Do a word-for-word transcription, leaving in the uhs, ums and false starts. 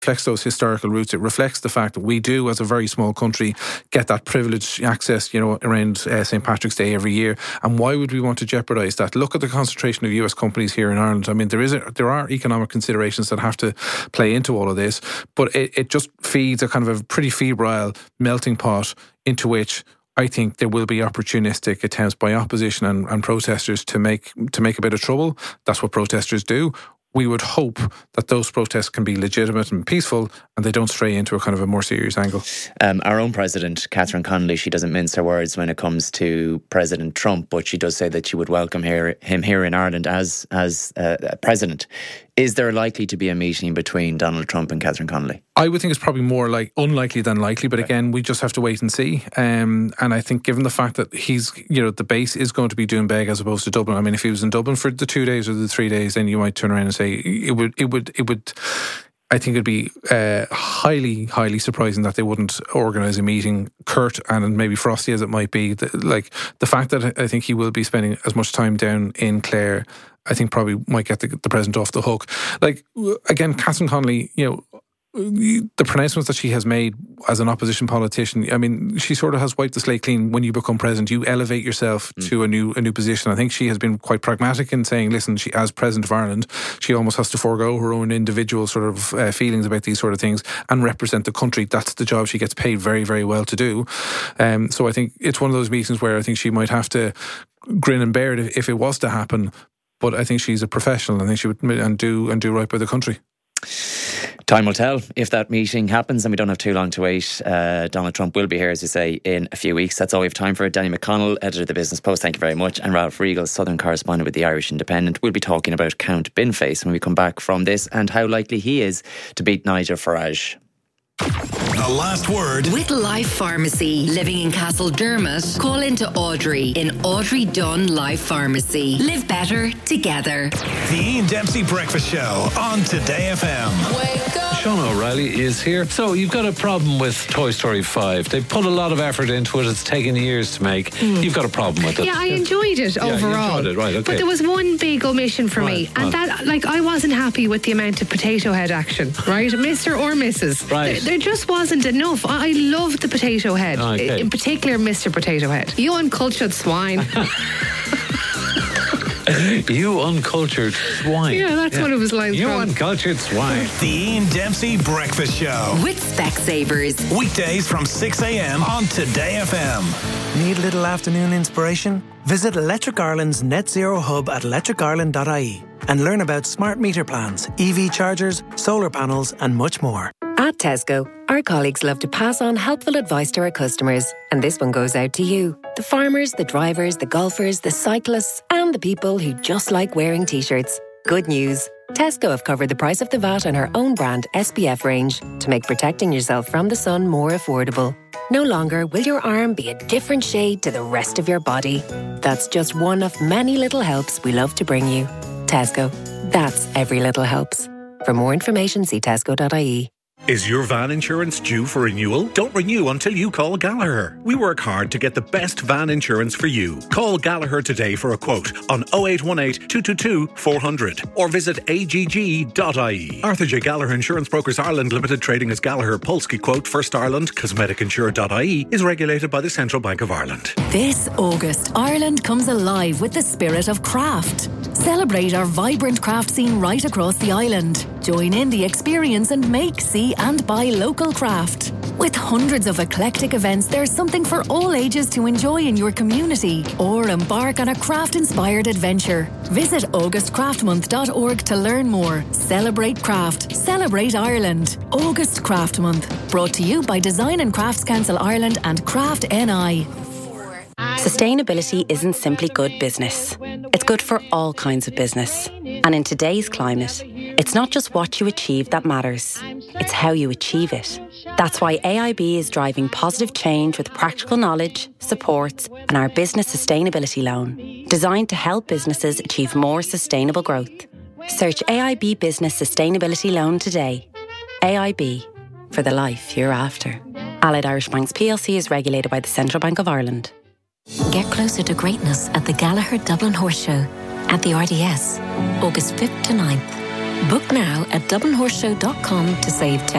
reflects those historical roots. It reflects the fact that we do, as a very small country, get that privileged access, you know, around uh, Saint Patrick's Day every year. And why would we want to jeopardise that? Look at the concentration of U S companies here in Ireland. I mean, there is a, there are economic considerations that have to play into all of this, but it, it just feeds a kind of a pretty febrile melting pot into which I think there will be opportunistic attempts by opposition and, and protesters to make to make a bit of trouble. That's what protesters do. We would hope that those protests can be legitimate and peaceful and they don't stray into a kind of a more serious angle. Um, our own president, Catherine Connolly, she doesn't mince her words when it comes to President Trump, but she does say that she would welcome here, him here in Ireland as, as uh, president. Is there likely to be a meeting between Donald Trump and Catherine Connolly? I would think it's probably more like unlikely than likely, but again, we just have to wait and see. Um, and I think given the fact that he's, you know, the base is going to be Doonbeg as opposed to Dublin. I mean, if he was in Dublin for the two days or the three days, then you might turn around and say it would, it would, it would. I think it'd be uh, highly, highly surprising that they wouldn't organise a meeting, curt and maybe frosty as it might be. The, like the fact that I think he will be spending as much time down in Clare, I think probably might get the, the president off the hook. Like, again, Catherine Connolly, you know, the pronouncements that she has made as an opposition politician, I mean, she sort of has wiped the slate clean. When you become president, you elevate yourself mm. to a new a new position. I think she has been quite pragmatic in saying, listen, she as president of Ireland, she almost has to forego her own individual sort of uh, feelings about these sort of things and represent the country. That's the job she gets paid very, very well to do. Um, so I think it's one of those meetings where I think she might have to grin and bear it if, if it was to happen. But I think she's a professional. I think she would and do and do right by the country. Time will tell if that meeting happens, and we don't have too long to wait. Uh, Donald Trump will be here, as you say, in a few weeks. That's all we have time for. Danny McConnell, editor of the Business Post, thank you very much. And Ralph Riegel, Southern correspondent with the Irish Independent. We'll be talking about Count Binface when we come back from this and how likely he is to beat Nigel Farage. The last word with Life Pharmacy. Living in Castledermot, call into Audrey in Audrey Dunn Life Pharmacy. Live better together. The Ian Dempsey Breakfast Show on Today F M. Wake up. Sean O'Reilly is here. So you've got a problem with Toy Story five. They put a lot of effort into it. It's taken years to make. Mm. You've got a problem with it. Yeah, I enjoyed it yeah, overall. You enjoyed it, right, okay. But there was one big omission for right, me. And right. that, like, I wasn't happy with the amount of potato head action, right? Mister or Missus Right. There, there just wasn't enough. I loved the potato head. Okay. In particular, Mister Potato Head. You uncultured swine. You uncultured swine. Yeah, that's yeah. one of his lines. You from. uncultured swine. The Ian Dempsey Breakfast Show. With Specsavers. Weekdays from six a.m. on Today F M. Need a little afternoon inspiration? Visit Electric Ireland's Net Zero Hub at electric ireland dot I E and learn about smart meter plans, E V chargers, solar panels and much more. At Tesco, our colleagues love to pass on helpful advice to our customers. And this one goes out to you. The farmers, the drivers, the golfers, the cyclists, and the people who just like wearing t-shirts. Good news. Tesco have covered the price of the V A T on our own brand S P F range to make protecting yourself from the sun more affordable. No longer will your arm be a different shade to the rest of your body. That's just one of many little helps we love to bring you. Tesco. That's every little helps. For more information, see tesco dot I E. Is your van insurance due for renewal? Don't renew until you call Gallagher. We work hard to get the best van insurance for you. Call Gallagher today for a quote on oh eight one eight, two two two, four hundred or visit A G G dot I E. Arthur J. Gallagher Insurance Brokers Ireland Limited, trading as Gallagher Polski Quote First Ireland, cosmetic insure dot I E, is regulated by the Central Bank of Ireland. This August, Ireland comes alive with the spirit of craft. Celebrate our vibrant craft scene right across the island. Join in the experience and make, see and buy local craft. With hundreds of eclectic events, there's something for all ages to enjoy in your community or embark on a craft-inspired adventure. Visit august craft month dot org to learn more. Celebrate craft. Celebrate Ireland. August Craft Month. Brought to you by Design and Crafts Council Ireland and Craft N I. Sustainability isn't simply good business. It's good for all kinds of business. And in today's climate, it's not just what you achieve that matters. It's how you achieve it. That's why A I B is driving positive change with practical knowledge, supports, and our business sustainability loan, designed to help businesses achieve more sustainable growth. Search A I B Business Sustainability Loan today. A I B, for the life you're after. Allied Irish Banks P L C is regulated by the Central Bank of Ireland. Get closer to greatness at the Gallagher Dublin Horse Show at the R D S, August fifth to ninth. Book now at dublin horse show dot com to save ten